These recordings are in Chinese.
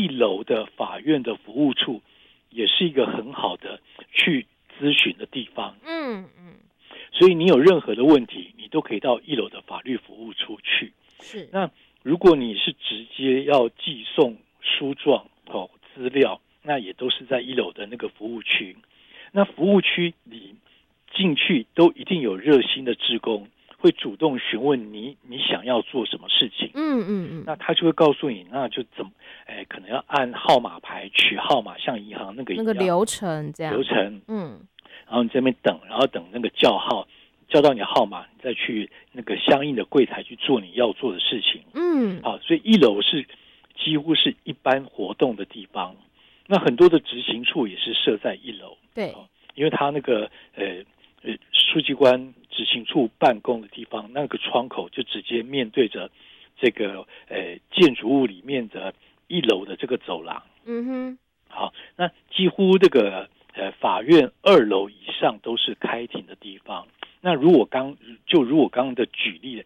一楼的法院的服务处也是一个很好的去咨询的地方。所以你有任何的问题，你都可以到一楼的法律服务处去。 是。 那如果你是直接要寄送书状资料，那也都是在一楼的那个服务区。那服务区里进去都一定有热心的志工，会主动询问你想要做什么事情。那他就会告诉你，那就怎么，可能要按号码牌取号码，像银行那个一样流程这样。 然后你在那边等，然后等那个叫号，叫到你的号码，你再去那个相应的柜台去做你要做的事情。好，所以一楼是几乎是一般活动的地方。那很多的执行处也是设在一楼。 对。 因为他那个书记官执行处办公的地方，那个窗口就直接面对着这个建筑物里面的一楼的这个走廊。好，那几乎这个法院2楼以上都是开庭的地方。那如果刚刚的举例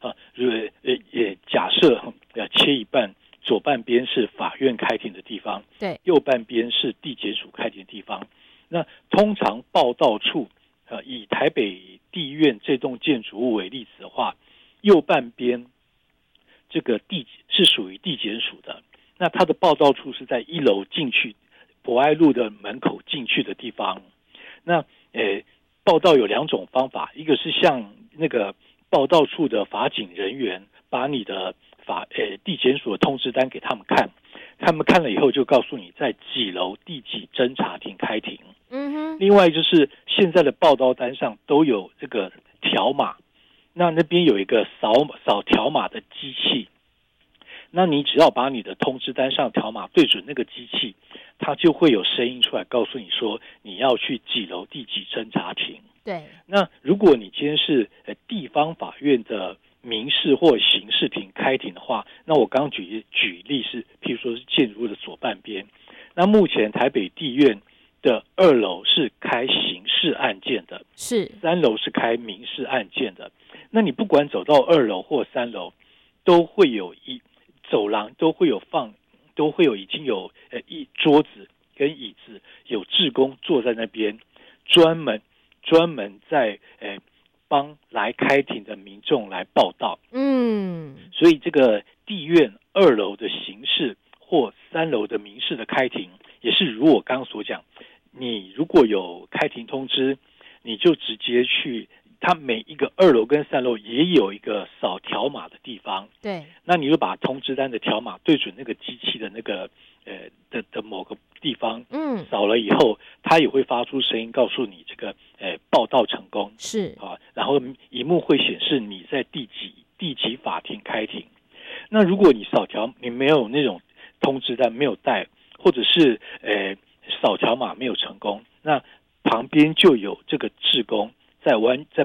假设切一半，左半边是法院开庭的地方， 对， 右半边是地检署开庭的地方。那通常报到处以台北地院这栋建筑物为例子的话，右半边这个是属于地检署的，那它的报到处是在一楼进去博爱路的门口进去的地方。那报到有2种方法，一个是像那个报到处的法警人员把你的地检署的通知单给他们看，他们看了以后就告诉你在几楼第几侦查庭开庭。另外就是现在的报到单上都有这个条码，那边有一个扫条码的机器，那你只要把你的通知单上条码对准那个机器，它就会有声音出来告诉你说你要去几楼第几侦查庭。 对。 那如果你今天是地方法院的民事或刑事庭开庭的话，那我刚举例是譬如说是建筑物的左半边，那目前台北地院的2楼是开刑事案件的， 是 3楼是开民事案件的。那你不管走到2楼或3楼，都会有走廊都会有已经有一桌子跟椅子，有志工坐在那边，专门在帮来开庭的民众来报道。所以这个地院2楼的刑事或3楼的民事的开庭，也是如我刚刚所讲，你如果有开庭通知，你就直接去，它每一个2楼跟3楼也有一个扫条码的地方。 对。 那你就把通知单的条码对准那个机器的那个的某个地方，扫了以后，它也会发出声音告诉你这个报到成功。 是啊，然后萤幕会显示你在第几法庭开庭。那如果你你没有那种通知单没有带，或者是扫条码没有成功，那旁边就有这个志工在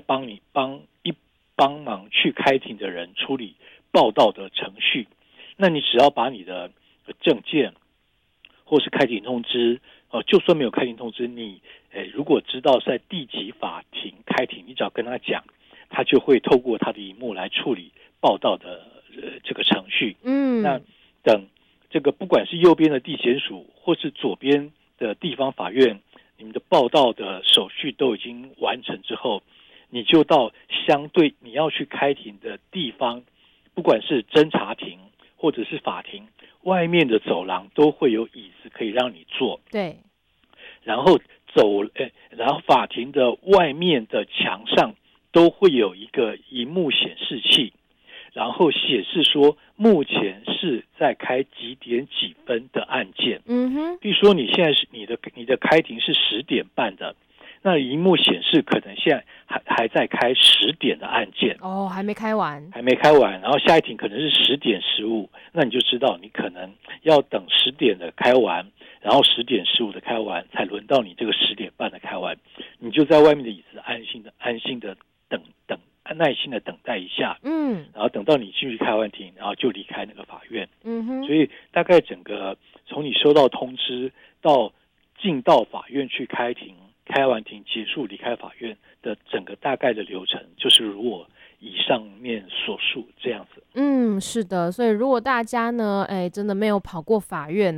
帮忙去开庭的人处理报到的程序。那你只要把你的证件或是开庭通知，就算没有开庭通知，你如果知道在第几法庭开庭，你只要跟他讲，他就会透过他的萤幕来处理报道的这个程序。那等这个不管是右边的地检署或是左边的地方法院，你们的报道的手续都已经完成之后，你就到相对你要去开庭的地方，不管是侦查庭或者是法庭，外面的走廊都会有椅子可以让你坐。 对。 然后法庭的外面的墙上都会有一个萤幕显示器，然后显示说目前是在开几点几分的案件。比如说你现在是你的开庭是10点半的，那萤幕显示可能现在还在开10点的案件。 还没开完， 然后下一庭可能是10点15，那你就知道你可能要等10点的开完，然后10点15的开完，才轮到你这个10点半的开完。你就在外面的椅子安心的耐心的等待一下，然后等到你进去开完庭，然后就离开那个法院。所以大概整个从你收到通知到进到法院去开庭，开完庭结束离开法院的整个大概的流程，就是如我以上面所述这样子。 是的，所以如果大家呢，真的没有跑过法院